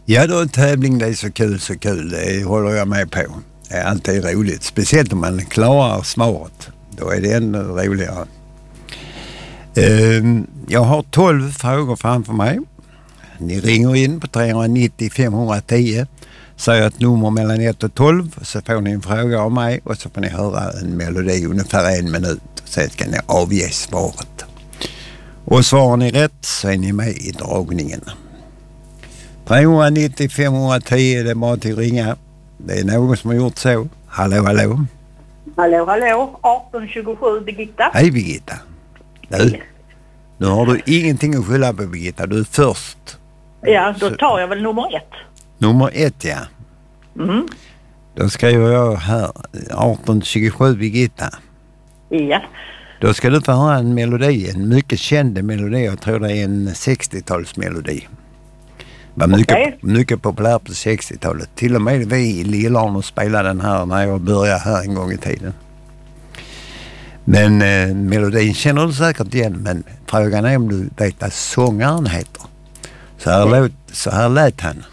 Ja, då är tävling, det är så kul. Det håller jag med på. Det är alltid roligt. Speciellt om man klarar svaret. Då är det ännu roligare. Jag har 12 frågor framför mig. Ni ringer in på 390 510. Säger ett nummer mellan 1 och 12. Så får ni en fråga av mig. Och så får ni höra en melodi ungefär 1 minut. Sen ska ni avge svaret. Och svarar ni rätt så är ni med i dragningen. 390 510, det är bara till att ringa. Det är någon som har gjort så. Hallå. Hallå. 1827 Birgitta. Hej Birgitta. Nu har du ingenting att skylla på Birgitta. Du är först. Ja, då tar jag väl nummer 1. Nummer 1, ja. Mm. Då skriver jag här 1827 Birgitta. Ja. Då ska du få höra en melodi. En mycket känd melodi. Jag tror det är en 60-talsmelodi. Var mycket populär på 60-talet. Till och med vi i Lillarn spelade den här när jag började här en gång i tiden. Men melodin känner du säkert igen, men frågan är om du vet vad sångaren heter. Så här lät han.